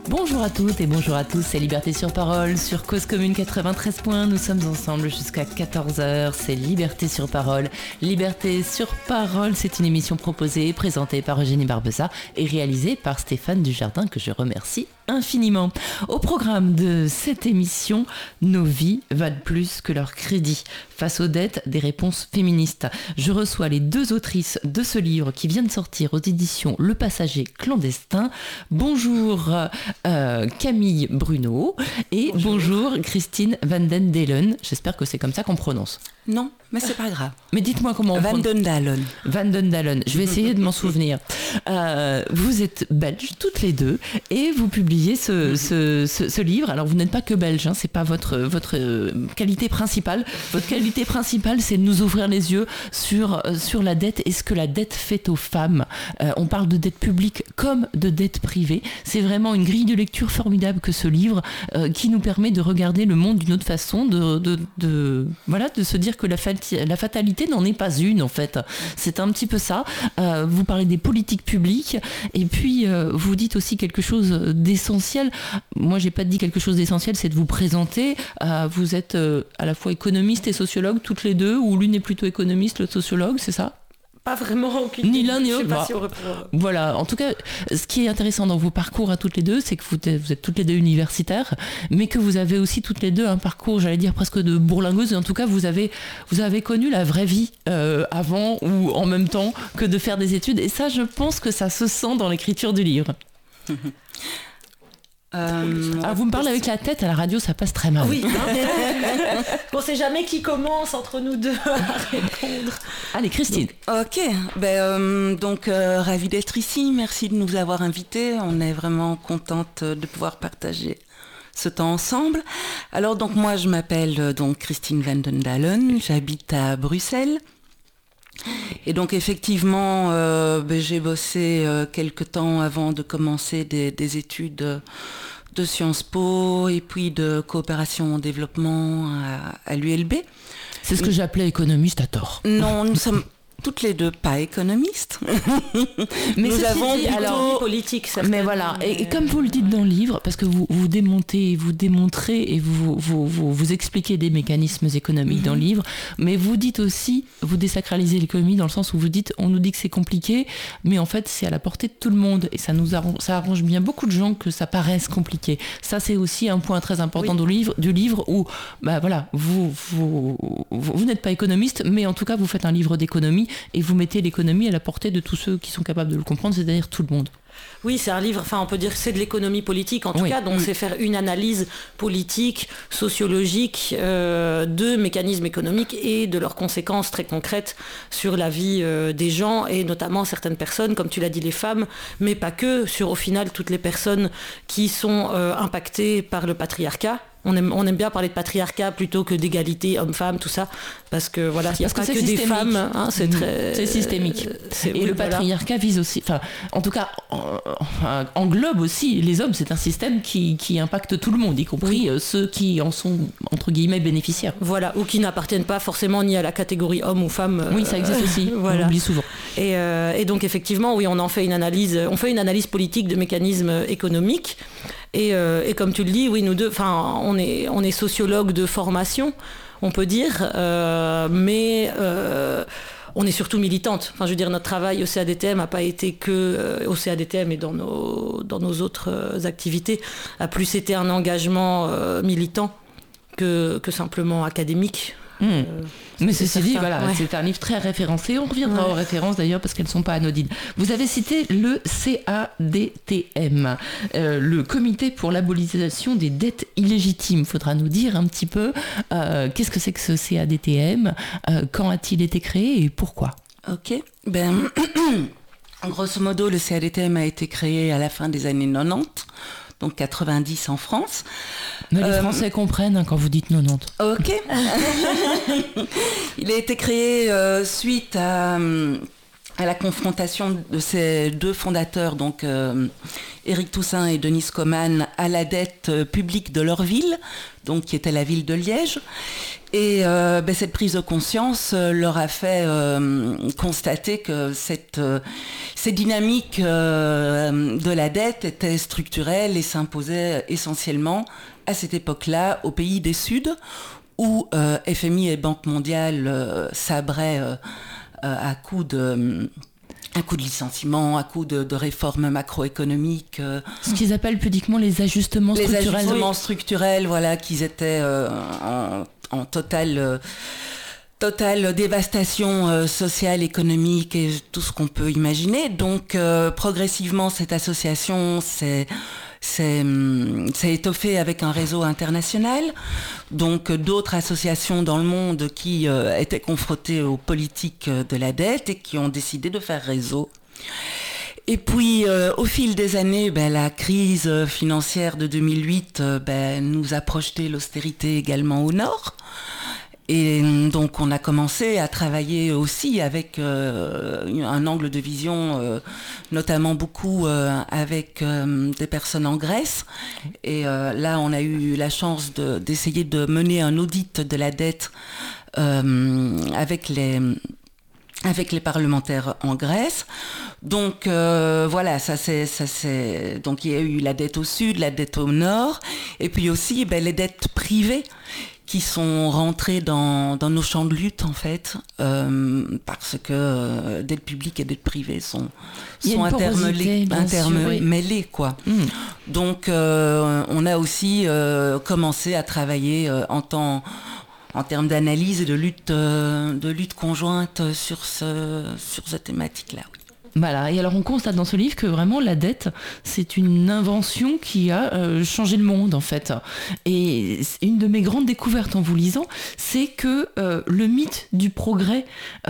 Bonjour à toutes et bonjour à tous, c'est Liberté sur Parole sur Cause Commune 93 points. Nous sommes ensemble jusqu'à 14h, c'est Liberté sur Parole. Liberté sur Parole, c'est une émission proposée et présentée par Eugénie Barbeza et réalisée par Stéphane Dujardin, que je remercie infiniment. Au programme de cette émission, nos vies valent plus que leur crédit. Face aux dettes, des réponses féministes. Je reçois les deux autrices de ce livre qui vient de sortir aux éditions Le Passager clandestin. Bonjour Camille Bruno et bonjour Christine Van den Dalen. J'espère que c'est comme ça qu'on prononce. Non, mais c'est pas grave. Mais dites-moi comment on prononce. Van den Dalen. Van den Dalen. Je vais essayer de m'en souvenir. Vous êtes belges toutes les deux et vous publiez ce livre. Alors vous n'êtes pas que belge, hein, c'est pas votre qualité principale. Votre qualité principale, c'est de nous ouvrir les yeux sur la dette et ce que la dette fait aux femmes. On parle de dette publique comme de dette privée. C'est vraiment une grille de lecture formidable que ce livre qui nous permet de regarder le monde d'une autre façon, de se dire que la fatalité n'en est pas une en fait. C'est un petit peu ça. Vous parlez des politiques publiques et puis vous dites aussi quelque chose d'essentiel. Moi j'ai pas dit quelque chose d'essentiel, c'est de vous présenter. Vous êtes à la fois économiste et sociologue toutes les deux, ou l'une est plutôt économiste, l'autre sociologue, c'est ça ? Pas vraiment aucune. Ni l'un ni l'autre. Si Voilà, en tout cas, ce qui est intéressant dans vos parcours à toutes les deux, c'est que vous êtes toutes les deux universitaires, mais que vous avez aussi toutes les deux un parcours, j'allais dire presque de bourlingueuse. En tout cas, vous avez connu la vraie vie avant ou en même temps que de faire des études. Et ça, je pense que ça se sent dans l'écriture du livre. Vous me parlez avec la tête à la radio, ça passe très mal. Oui. On ne sait jamais qui commence entre nous deux à répondre. Allez, Christine. Donc, ravie d'être ici. Merci de nous avoir invités. On est vraiment contente de pouvoir partager ce temps ensemble. Alors, donc moi, je m'appelle Christine Van den Dalen. J'habite à Bruxelles. Et donc effectivement, j'ai bossé quelques temps avant de commencer des études de Sciences Po et puis de coopération en développement à l'ULB. C'est ce que j'appelais économiste à tort. Non, nous sommes toutes les deux pas économistes. Mais nous avons dit, alors politique. Mais voilà, et comme vous le dites dans le livre, parce que vous démontez, vous démontrez et vous expliquez des mécanismes économiques dans le livre, mais vous dites aussi, vous désacralisez l'économie dans le sens où vous dites, on nous dit que c'est compliqué, mais en fait c'est à la portée de tout le monde et ça arrange bien beaucoup de gens que ça paraisse compliqué. Ça c'est aussi un point très important du livre où, vous n'êtes pas économiste, mais en tout cas vous faites un livre d'économie. Et vous mettez l'économie à la portée de tous ceux qui sont capables de le comprendre, c'est-à-dire tout le monde. Oui, c'est un livre, on peut dire que c'est de l'économie politique en tout cas, donc c'est faire une analyse politique, sociologique de mécanismes économiques et de leurs conséquences très concrètes sur la vie des gens et notamment certaines personnes, comme tu l'as dit, les femmes, mais pas que, sur au final toutes les personnes qui sont impactées par le patriarcat. On aime bien parler de patriarcat plutôt que d'égalité homme-femme, tout ça, parce que voilà, il n'y a pas que des femmes, hein, c'est systémique. Et le patriarcat vise aussi, en tout cas, englobe aussi les hommes. C'est un système qui impacte tout le monde, y compris ceux qui en sont entre guillemets bénéficiaires. Voilà, ou qui n'appartiennent pas forcément ni à la catégorie homme ou femme. Oui, ça existe aussi. Voilà. On l'oublie souvent. Et donc effectivement, oui, on fait une analyse politique de mécanismes économiques. Et comme tu le dis, oui, nous deux, on est sociologues de formation, on peut dire, mais on est surtout militantes. Je veux dire, notre travail au CADTM n'a pas été que au CADTM et dans nos autres activités, a plus été un engagement militant que simplement académique. Mais ceci dit, c'est un livre très référencé. On reviendra aux références d'ailleurs parce qu'elles ne sont pas anodines. Vous avez cité le CADTM, le Comité pour l'abolition des dettes illégitimes. Il faudra nous dire un petit peu qu'est-ce que c'est que ce CADTM, quand a-t-il été créé et pourquoi ? Ok, grosso modo, le CADTM a été créé à la fin des années 90. Donc 90 en France. Mais les Français comprennent quand vous dites 90. Ok. Il a été créé suite à à la confrontation de ces deux fondateurs, donc Éric Toussaint et Denise Coman, à la dette publique de leur ville, donc qui était la ville de Liège. Et cette prise de conscience leur a fait constater que ces dynamiques de la dette étaient structurelles et s'imposaient essentiellement à cette époque-là au pays des Suds, où FMI et Banque mondiale sabraient à coup de licenciements, à coup de réformes macroéconomiques. Ce qu'ils appellent pudiquement les ajustements structurels. Les ajustements structurels, voilà, qu'ils étaient en totale dévastation sociale, économique et tout ce qu'on peut imaginer. Donc progressivement, cette association s'est étoffée avec un réseau international. Donc d'autres associations dans le monde qui étaient confrontées aux politiques de la dette et qui ont décidé de faire réseau. Et puis, au fil des années, la crise financière de 2008 nous a projeté l'austérité également au nord. Et donc, on a commencé à travailler aussi avec un angle de vision, notamment beaucoup avec des personnes en Grèce. Et là, on a eu la chance d'essayer de mener un audit de la dette avec les parlementaires en Grèce. Donc voilà, donc il y a eu la dette au sud, la dette au nord, et puis aussi les dettes privées qui sont rentrées dans nos champs de lutte en fait, parce que dette publique et dette privée sont intermêlées quoi. Donc on a aussi commencé à travailler en termes d'analyse et de lutte conjointe sur cette thématique-là. Oui. Voilà, et alors on constate dans ce livre que vraiment la dette, c'est une invention qui a changé le monde en fait. Et une de mes grandes découvertes en vous lisant, c'est que le mythe du progrès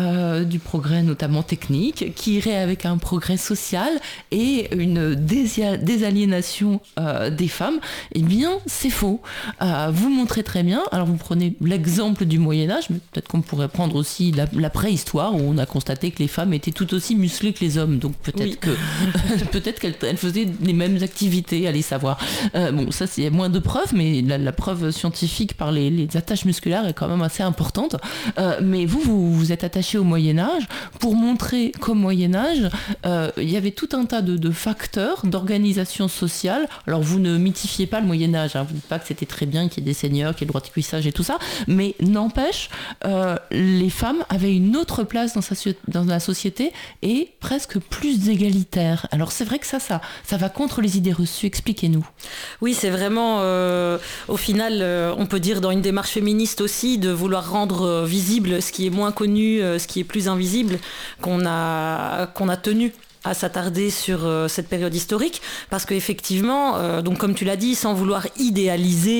notamment technique, qui irait avec un progrès social et une désaliénation des femmes, eh bien c'est faux. Vous montrez très bien, alors vous prenez l'exemple du Moyen-Âge, mais peut-être qu'on pourrait prendre aussi la préhistoire, où on a constaté que les femmes étaient tout aussi musclées que les hommes, donc peut-être qu'elles faisaient les mêmes activités, allez savoir. Bon, ça c'est moins de preuves, mais la preuve scientifique par les attaches musculaires est quand même assez importante. Mais vous êtes attaché au Moyen-Âge pour montrer qu'au Moyen-Âge, il y avait tout un tas de facteurs d'organisation sociale. Alors vous ne mythifiez pas le Moyen-Âge, hein, vous ne dites pas que c'était très bien qu'il y ait des seigneurs, qu'il y ait le droit de cuissage et tout ça, mais n'empêche, les femmes avaient une autre place dans la société et presque plus égalitaire. Alors c'est vrai que ça va contre les idées reçues. Expliquez-nous. Oui, c'est vraiment, au final, on peut dire dans une démarche féministe aussi, de vouloir rendre visible ce qui est moins connu, ce qui est plus invisible, qu'on a tenu à s'attarder sur cette période historique, parce qu'effectivement, donc comme tu l'as dit, sans vouloir idéaliser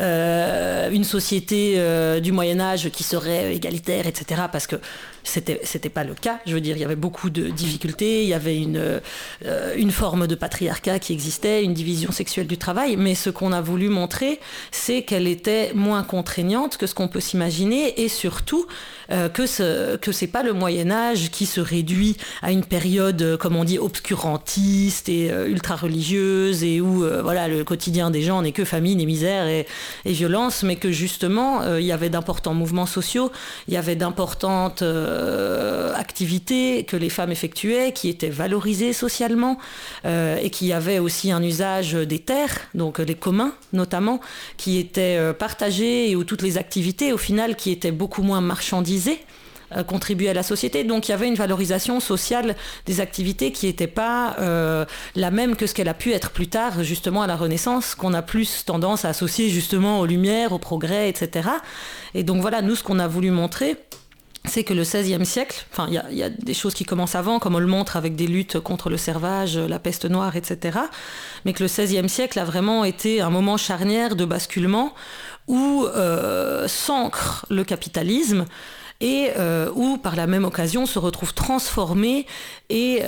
une société du Moyen-Âge qui serait égalitaire, etc., parce que c'était pas le cas. Je veux dire, il y avait beaucoup de difficultés, il y avait une forme de patriarcat qui existait, une division sexuelle du travail, mais ce qu'on a voulu montrer, c'est qu'elle était moins contraignante que ce qu'on peut s'imaginer, et surtout que c'est pas le Moyen-Âge qui se réduit à une période, comme on dit, obscurantiste et ultra-religieuse, et où voilà, le quotidien des gens n'est que famine et misère et violence, mais que justement, il y avait d'importants mouvements sociaux, il y avait d'importantes activités que les femmes effectuaient, qui étaient valorisées socialement, et qui avaient aussi un usage des terres, donc les communs notamment, qui étaient partagés, et où toutes les activités, au final, qui étaient beaucoup moins marchandisées, contribuer à la société. Donc il y avait une valorisation sociale des activités qui n'était pas la même que ce qu'elle a pu être plus tard, justement à la Renaissance, qu'on a plus tendance à associer justement aux Lumières, au progrès, etc. Et donc voilà, nous, ce qu'on a voulu montrer, c'est que le XVIe siècle, enfin il y a des choses qui commencent avant, comme on le montre avec des luttes contre le servage, la peste noire, etc. Mais que le XVIe siècle a vraiment été un moment charnière de basculement où s'ancre le capitalisme, et où, par la même occasion, se retrouvent transformés et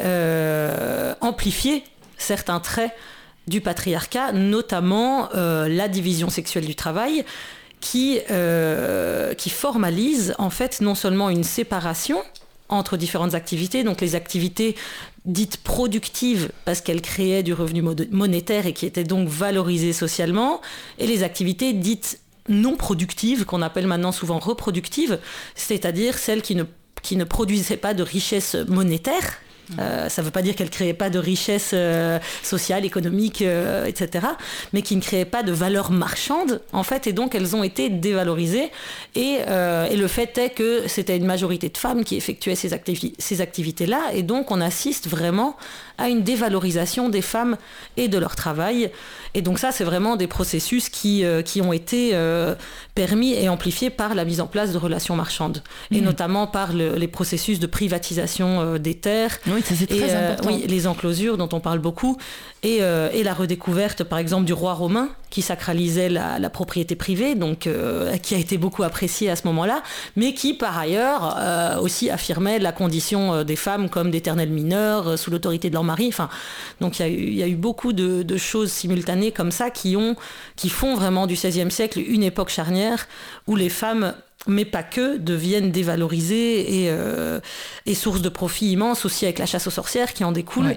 amplifiés certains traits du patriarcat, notamment la division sexuelle du travail, qui formalise en fait non seulement une séparation entre différentes activités. Donc les activités dites productives parce qu'elles créaient du revenu monétaire et qui étaient donc valorisées socialement, et les activités dites non productives, qu'on appelle maintenant souvent reproductives, c'est-à-dire celles qui ne produisaient pas de richesse monétaire. Ça ne veut pas dire qu'elle ne créait pas de richesse sociale, économique, etc., mais qui ne créait pas de valeur marchande, en fait, et donc elles ont été dévalorisées. Et le fait est que c'était une majorité de femmes qui effectuaient ces activités-là, et donc on assiste vraiment à une dévalorisation des femmes et de leur travail. Et donc ça, c'est vraiment des processus qui ont été permis et amplifiés par la mise en place de relations marchandes, et notamment par les processus de privatisation des terres. Oui, ça c'est très important. Oui, les enclosures dont on parle beaucoup, et la redécouverte, par exemple, du roi romain qui sacralisait la propriété privée, donc qui a été beaucoup appréciée à ce moment-là, mais qui par ailleurs aussi affirmait la condition des femmes comme d'éternelles mineures sous l'autorité de leur mari. Enfin, donc il y a eu beaucoup de choses simultanées comme ça qui font vraiment du XVIe siècle une époque charnière où les femmes, mais pas que, deviennent dévalorisées et source de profit immense aussi avec la chasse aux sorcières qui en découle,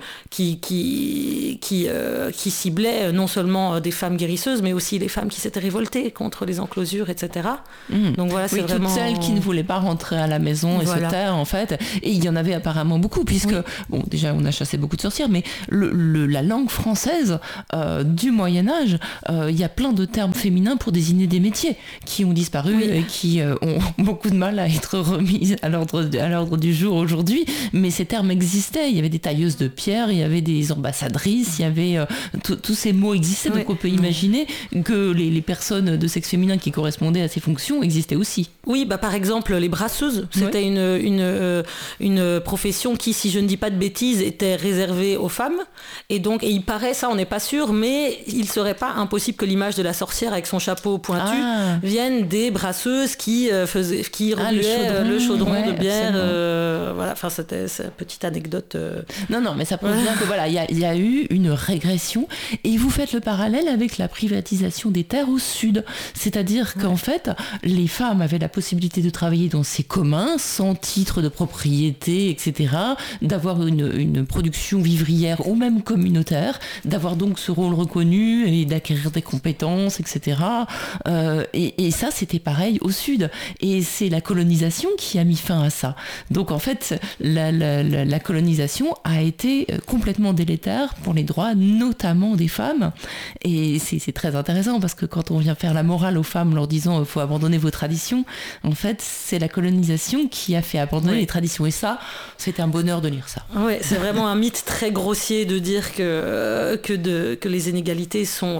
qui ciblait non seulement des femmes guérisseuses, mais aussi les femmes qui s'étaient révoltées contre les enclosures, etc. Donc voilà, c'est vraiment... toutes celles qui ne voulaient pas rentrer à la maison et se taire, en fait. Et il y en avait apparemment beaucoup, puisque, bon, déjà, on a chassé beaucoup de sorcières, mais la langue française du Moyen-Âge, il y a plein de termes féminins pour désigner des métiers qui ont disparu et qui ont beaucoup de mal à être remis à l'ordre du jour aujourd'hui, mais ces termes existaient. Il y avait des tailleuses de pierre, il y avait des ambassadrices, il y avait tous ces mots existaient, donc on peut imaginer que les personnes de sexe féminin qui correspondaient à ces fonctions existaient aussi. Oui, par exemple les brasseuses, c'était une profession qui, si je ne dis pas de bêtises, était réservée aux femmes, et il paraît, ça on n'est pas sûr, mais il serait pas impossible que l'image de la sorcière avec son chapeau pointu vienne des brasseuses qui remuaient le chaudron de bière. Voilà, enfin c'était une petite anecdote. Non, mais ça prouve bien que voilà, il y a eu une régression, et vous faites le parallèle avec la privatisation des terres au sud, c'est-à-dire qu'en fait les femmes avaient la possibilité de travailler dans ces communs sans titre de propriété, etc., d'avoir une production vivrière ou même communautaire, d'avoir donc ce rôle reconnu et d'acquérir des compétences, etc. Et ça, c'était pareil au sud. Et c'est la colonisation qui a mis fin à ça. Donc en fait, la colonisation a été complètement délétère pour les droits, notamment des femmes. Et c'est très intéressant parce que quand on vient faire la morale aux femmes leur disant faut abandonner vos traditions, en fait, c'est la colonisation qui a fait abandonner les traditions. Et ça, c'est un bonheur de lire ça. Oui, c'est vraiment un mythe très grossier de dire que les inégalités sont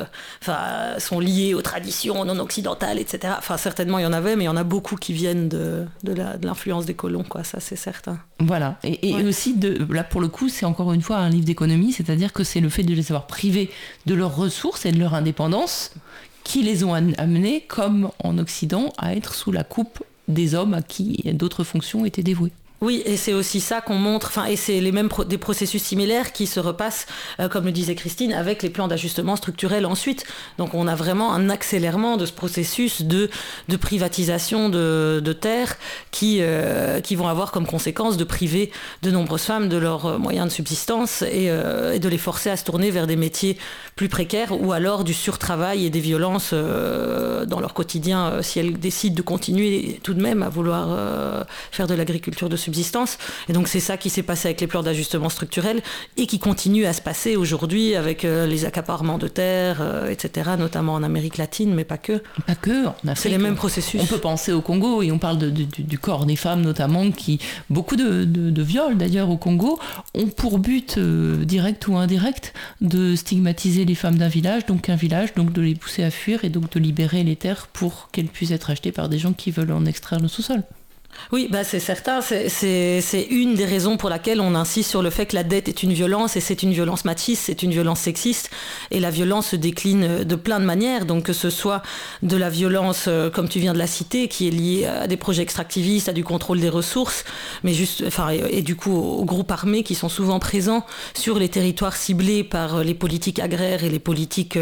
liées aux traditions non occidentales, etc. Enfin, certainement, il y en avait, mais il y en a beaucoup qui viennent de l'influence des colons, quoi. Ça, c'est certain. Voilà. Et aussi, là, pour le coup, c'est encore une fois un livre d'économie, c'est-à-dire que c'est le fait de les avoir privés de leurs ressources et de leur indépendance qui les ont amenés, comme en Occident, à être sous la coupe des hommes à qui d'autres fonctions étaient dévouées. Oui, et c'est aussi ça qu'on montre, et c'est les mêmes des processus similaires qui se repassent, comme le disait Christine, avec les plans d'ajustement structurel ensuite. Donc on a vraiment un accélérement de ce processus de privatisation de terres qui vont avoir comme conséquence de priver de nombreuses femmes de leurs moyens de subsistance et de les forcer à se tourner vers des métiers plus précaires ou alors du surtravail et des violences dans leur quotidien si elles décident de continuer tout de même à vouloir faire de l'agriculture de subsistance. Et donc c'est ça qui s'est passé avec les plans d'ajustement structurel et qui continue à se passer aujourd'hui avec les accaparements de terres, etc., notamment en Amérique latine, mais pas que. Pas que, en Afrique. C'est les mêmes processus. On peut penser au Congo, et on parle du corps des femmes notamment, qui, beaucoup de viols d'ailleurs au Congo, ont pour but direct ou indirect de stigmatiser les femmes d'un village, donc de les pousser à fuir et donc de libérer les terres pour qu'elles puissent être achetées par des gens qui veulent en extraire le sous-sol. Oui, c'est certain. C'est une des raisons pour laquelle on insiste sur le fait que la dette est une violence, et c'est une violence machiste, c'est une violence sexiste, et la violence se décline de plein de manières. Donc que ce soit de la violence, comme tu viens de la citer, qui est liée à des projets extractivistes, à du contrôle des ressources, et du coup aux groupes armés qui sont souvent présents sur les territoires ciblés par les politiques agraires et les politiques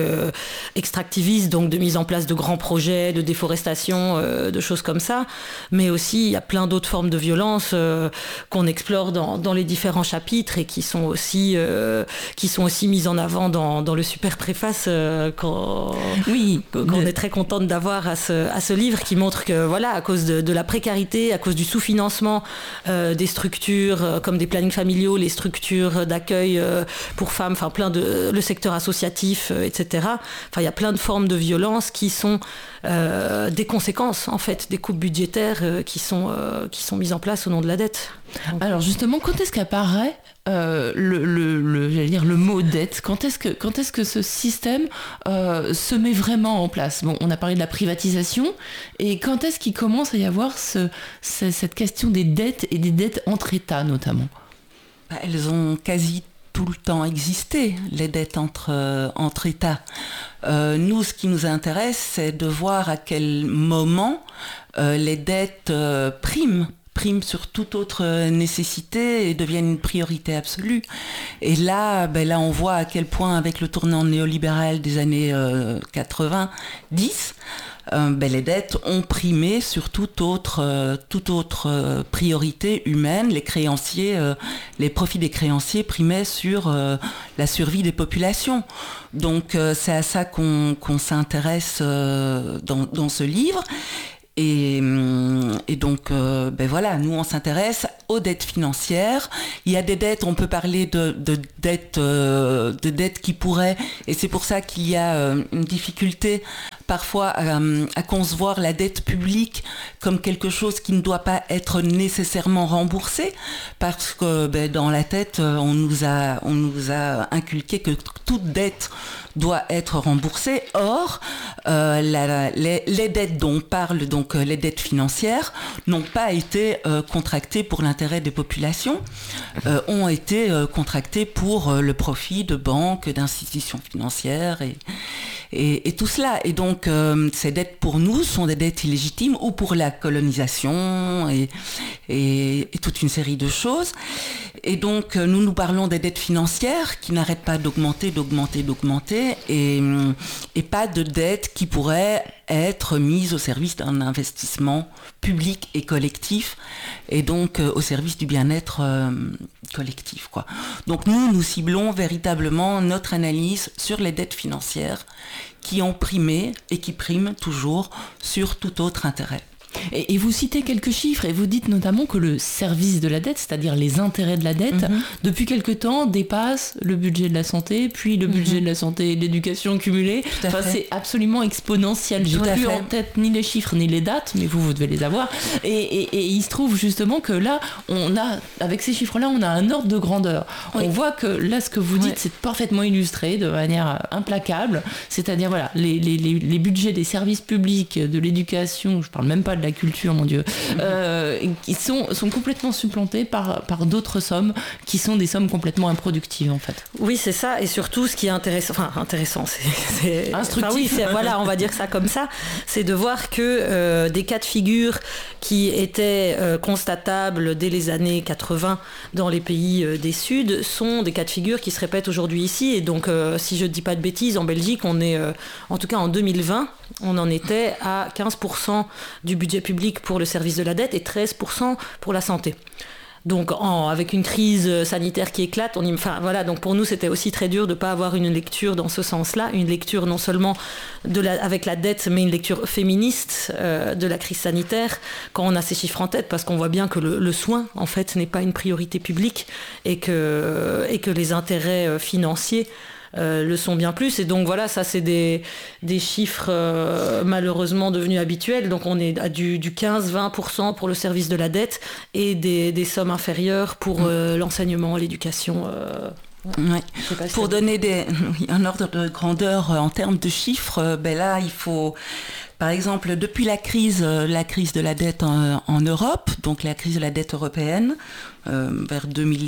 extractivistes, donc de mise en place de grands projets, de déforestation, de choses comme ça. Mais aussi, il y a plein d'autres formes de violence qu'on explore dans les différents chapitres et qui sont aussi mises en avant dans le super préface qu'on est très contente d'avoir à ce livre, qui montre que voilà, à cause de la précarité, à cause du sous-financement des structures comme des plannings familiaux, les structures d'accueil pour femmes, enfin le secteur associatif, etc. Enfin, il y a plein de formes de violence qui sont des conséquences en fait des coupes budgétaires qui sont mises en place au nom de la dette. Donc, alors justement, quand est-ce qu'apparaît le mot dette? Quand est-ce que ce système se met vraiment en place? Bon, on a parlé de la privatisation, et quand est-ce qu'il commence à y avoir cette question des dettes et des dettes entre États notamment? Elles ont quasi tout le temps existé, les dettes entre États. Nous, ce qui nous intéresse, c'est de voir à quel moment les dettes priment sur toute autre nécessité et deviennent une priorité absolue. Et là, on voit à quel point, avec le tournant néolibéral des années 90, les dettes ont primé sur toute autre priorité humaine. Les créanciers, les profits des créanciers primaient sur la survie des populations. Donc c'est à ça qu'on s'intéresse dans ce livre. Et donc, voilà, nous on s'intéresse aux dettes financières. Il y a des dettes, on peut parler de dettes qui pourraient, et c'est pour ça qu'il y a une difficulté parfois à concevoir la dette publique comme quelque chose qui ne doit pas être nécessairement remboursé, parce que dans la tête, on nous a inculqué que toute dette doit être remboursée. Or, les dettes dont on parle, donc les dettes financières, n'ont pas été contractées pour l'intérêt des populations, ont été contractées pour le profit de banques, d'institutions financières et tout cela. Et donc, ces dettes pour nous sont des dettes illégitimes, ou pour la colonisation et toute une série de choses. Et donc, nous parlons des dettes financières qui n'arrêtent pas d'augmenter, et pas de dettes qui pourraient être mises au service d'un investissement public et collectif, et donc au service du bien-être collectif, quoi. Donc nous ciblons véritablement notre analyse sur les dettes financières qui ont primé et qui priment toujours sur tout autre intérêt. Et vous citez quelques chiffres, et vous dites notamment que le service de la dette, c'est-à-dire les intérêts de la dette, depuis quelque temps dépasse le budget de la santé, puis le budget de la santé et de l'éducation cumulés. Enfin, c'est absolument exponentiel. J'ai plus en tête ni les chiffres ni les dates, mais vous devez les avoir. Et il se trouve justement que là, avec ces chiffres-là, on a un ordre de grandeur. Oui. On voit que là, ce que vous dites, c'est parfaitement illustré de manière implacable. C'est-à-dire, voilà, les budgets des services publics, de l'éducation, je parle même pas de la culture, mon Dieu, qui sont complètement supplantés par d'autres sommes qui sont des sommes complètement improductives, en fait. Oui, c'est ça. Et surtout, ce qui est intéressant, c'est instructif. Voilà, on va dire ça comme ça, c'est de voir que des cas de figure qui étaient constatables dès les années 80 dans les pays des Suds sont des cas de figure qui se répètent aujourd'hui ici. Et donc, si je ne dis pas de bêtises, en Belgique, on est, en tout cas en 2020, on en était à 15% du budget public pour le service de la dette et 13% pour la santé. Donc avec une crise sanitaire qui éclate, donc pour nous c'était aussi très dur de ne pas avoir une lecture dans ce sens-là, une lecture non seulement avec la dette, mais une lecture féministe de la crise sanitaire quand on a ces chiffres en tête, parce qu'on voit bien que le soin en fait n'est pas une priorité publique et que les intérêts financiers le sont bien plus. Et donc voilà, ça c'est des chiffres malheureusement devenus habituels. Donc on est à du 15-20% pour le service de la dette et des sommes inférieures pour l'enseignement, l'éducation. Ouais. Pour donner un ordre de grandeur en termes de chiffres, là il faut, par exemple, depuis la crise de la dette en Europe, donc la crise de la dette européenne vers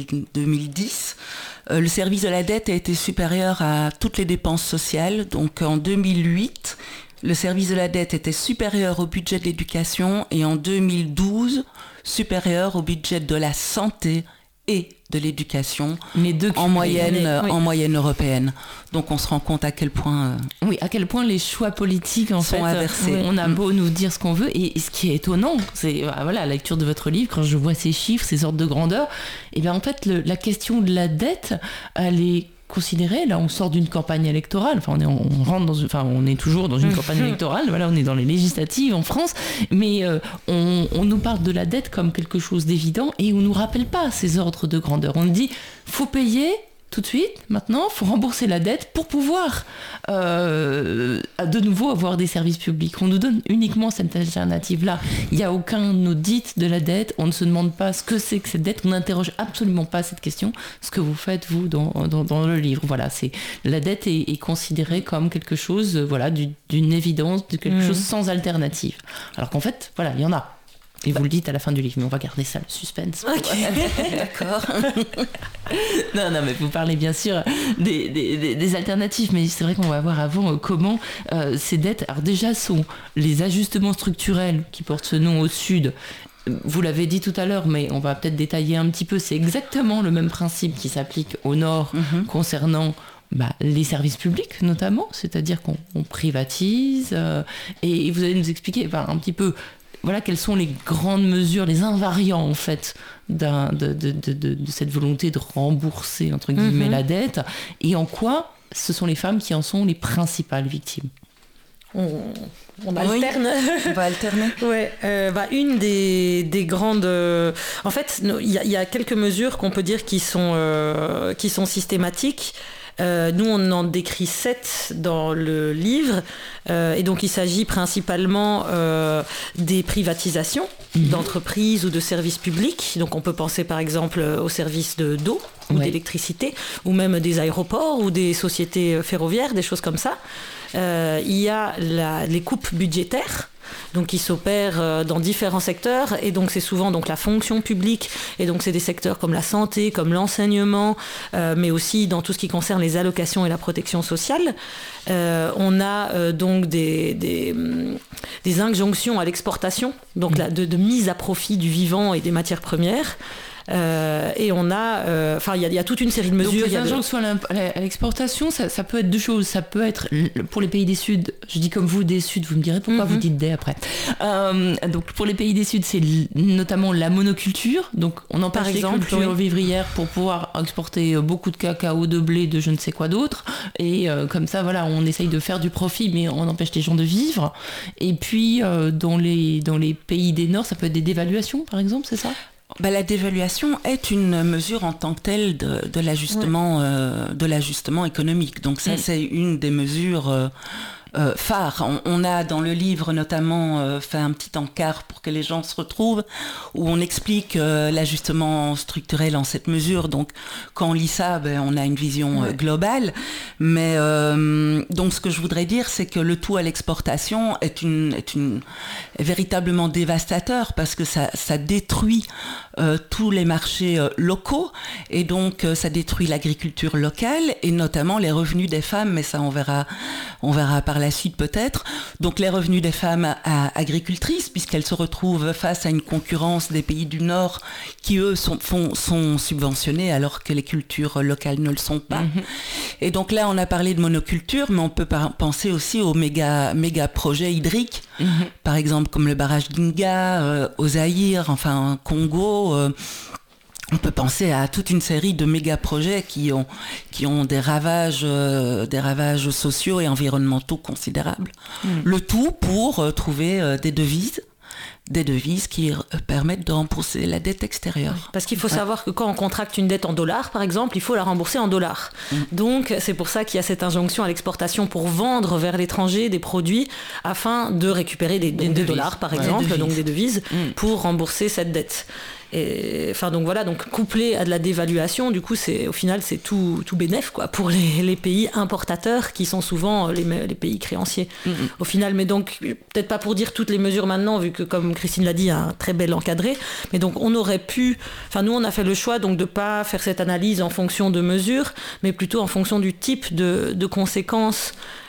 2010, le service de la dette a été supérieur à toutes les dépenses sociales. Donc en 2008, le service de la dette était supérieur au budget de l'éducation, et en 2012, supérieur au budget de la santé et de l'éducation en moyenne européenne. Donc on se rend compte à quel point à quel point les choix politiques sont inversés. On a beau nous dire ce qu'on veut, et ce qui est étonnant, c'est à la lecture de votre livre, quand je vois ces chiffres, ces ordres de grandeur, et bien en fait la question de la dette, elle est considérée, là on sort d'une campagne électorale, on est toujours dans une campagne électorale, on est dans les législatives en France, mais on nous parle de la dette comme quelque chose d'évident, et on nous rappelle pas ces ordres de grandeur. On nous dit, faut payer tout de suite, maintenant, il faut rembourser la dette pour pouvoir de nouveau avoir des services publics. On nous donne uniquement cette alternative-là. Il n'y a aucun audit de la dette, on ne se demande pas ce que c'est que cette dette, on n'interroge absolument pas cette question, ce que vous faites, vous, dans le livre. La dette est considérée comme quelque chose d'une évidence, de quelque chose sans alternative. Alors qu'en fait, il y en a. Et vous le dites à la fin du livre, mais on va garder ça, le suspense. Ok, d'accord. Non, mais vous parlez bien sûr des alternatives, mais c'est vrai qu'on va voir avant comment ces dettes, alors déjà, sont les ajustements structurels qui portent ce nom au Sud. Vous l'avez dit tout à l'heure, mais on va peut-être détailler un petit peu. C'est exactement le même principe qui s'applique au Nord concernant les services publics notamment, c'est-à-dire qu'on privatise. Et vous allez nous expliquer un petit peu quelles sont les grandes mesures, les invariants en fait de cette volonté de rembourser entre guillemets la dette, et en quoi ce sont les femmes qui en sont les principales victimes. On alterne. On va alterner. Ouais. Une des grandes. En fait, il y a quelques mesures qu'on peut dire qui sont systématiques. Nous, on en décrit 7 dans le livre, et donc il s'agit principalement des privatisations d'entreprises ou de services publics. Donc on peut penser par exemple aux services d'eau ou d'électricité, ou même des aéroports ou des sociétés ferroviaires, des choses comme ça. Il y a les coupes budgétaires, donc qui s'opèrent dans différents secteurs, et donc c'est souvent la fonction publique, et donc c'est des secteurs comme la santé, comme l'enseignement, mais aussi dans tout ce qui concerne les allocations et la protection sociale. On a donc des injonctions à l'exportation, donc de mise à profit du vivant et des matières premières. Et on a, il y a toute une série de mesures. Donc les injonctions à l'exportation, ça peut être deux choses. Ça peut être pour les pays des Suds, je dis comme vous des Suds, vous me direz pourquoi vous dites des après. Donc pour les pays des Suds, c'est notamment la monoculture. Donc on empêche les cultures vivrières pour pouvoir exporter beaucoup de cacao, de blé, de je ne sais quoi d'autre. Et comme ça, on essaye de faire du profit, mais on empêche les gens de vivre. Et puis dans les pays des Nord, ça peut être des dévaluations, par exemple, c'est ça ? La dévaluation est une mesure en tant que telle de l'ajustement économique. Donc ça, c'est une des mesures phare. On a dans le livre notamment fait un petit encart pour que les gens se retrouvent, où on explique l'ajustement structurel en cette mesure. Donc quand on lit ça, on a une vision globale. Mais donc ce que je voudrais dire, c'est que le tout à l'exportation est véritablement dévastateur, parce que ça détruit tous les marchés locaux, et donc ça détruit l'agriculture locale et notamment les revenus des femmes, mais ça on verra par la suite peut-être. Donc les revenus des femmes agricultrices, puisqu'elles se retrouvent face à une concurrence des pays du Nord qui eux sont subventionnés alors que les cultures locales ne le sont pas. Et donc là on a parlé de monoculture, mais on peut penser aussi aux méga projets hydriques, par exemple comme le barrage d'Inga au Zaïre, enfin Congo. On peut penser à toute une série de méga-projets qui ont des ravages sociaux et environnementaux considérables. Le tout pour trouver des devises qui permettent de rembourser la dette extérieure. Parce qu'il faut savoir que quand on contracte une dette en dollars, par exemple, il faut la rembourser en dollars. Donc c'est pour ça qu'il y a cette injonction à l'exportation pour vendre vers l'étranger des produits afin de récupérer des dollars, par exemple, donc des devises, pour rembourser cette dette. Et, donc couplé à de la dévaluation, du coup, au final, c'est tout bénef, quoi, pour les pays importateurs qui sont souvent les pays créanciers. Au final, mais donc, peut-être pas pour dire toutes les mesures maintenant, vu que, comme Christine l'a dit, un très bel encadré, mais donc on aurait pu, nous on a fait le choix donc de pas faire cette analyse en fonction de mesures, mais plutôt en fonction du type de conséquences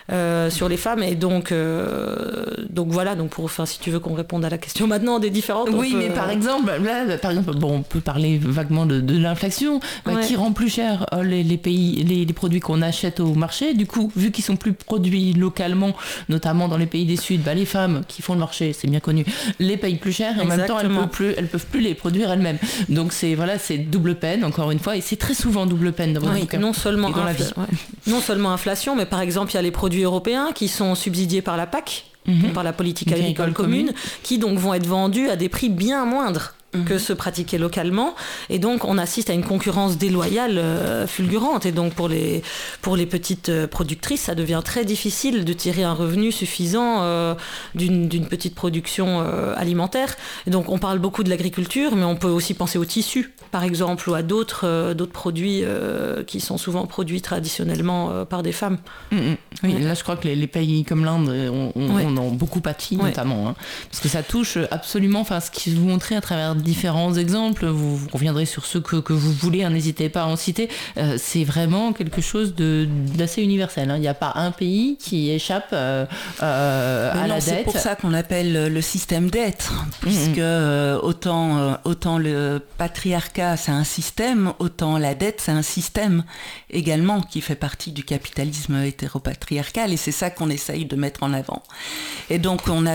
sur les femmes. Et donc voilà, si tu veux qu'on réponde à la question maintenant des différentes... Oui, mais par exemple, on peut parler vaguement de l'inflation, qui rend plus cher les produits qu'on achète au marché. Du coup, vu qu'ils sont plus produits localement, notamment dans les pays du Sud, les femmes qui font le marché, c'est bien connu, les payent plus cher et en même temps elles peuvent plus les produire elles-mêmes. Donc c'est double peine, encore une fois, et c'est très souvent double peine dans votre bouquin. Non seulement inflation, mais par exemple il y a les produits européens qui sont subsidiés par la PAC, par la politique agricole commune, qui donc vont être vendus à des prix bien moindres que se pratiquer localement, et donc on assiste à une concurrence déloyale fulgurante, et donc pour les petites productrices ça devient très difficile de tirer un revenu suffisant d'une petite production alimentaire. Et donc on parle beaucoup de l'agriculture, mais on peut aussi penser au tissu par exemple, ou à d'autres produits qui sont souvent produits traditionnellement par des femmes. Oui, là je crois que les pays comme l'Inde on en beaucoup pâti notamment, parce que ça touche absolument, ce qui vous montrait à travers différents exemples, vous reviendrez sur ceux que vous voulez, n'hésitez pas à en citer, c'est vraiment quelque chose d'assez universel, il n'y a pas un pays qui échappe à la dette. C'est pour ça qu'on appelle le système d'être, puisque autant le patriarcat c'est un système, autant la dette c'est un système également qui fait partie du capitalisme hétéropatriarcal, et c'est ça qu'on essaye de mettre en avant. Et donc nous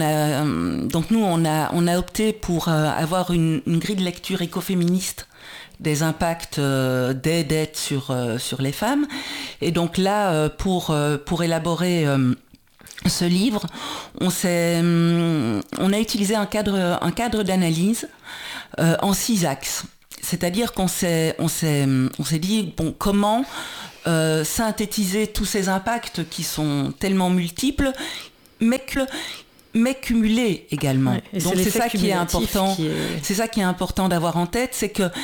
on a opté pour avoir une grille de lecture écoféministe des impacts des dettes sur les femmes. Et donc là, pour élaborer ce livre, on a utilisé un cadre d'analyse en 6 axes. C'est-à-dire qu'on s'est dit, comment synthétiser tous ces impacts qui sont tellement multiples, mais cumulés également. Donc c'est ça qui est important. C'est ça qui est important d'avoir en tête, c'est que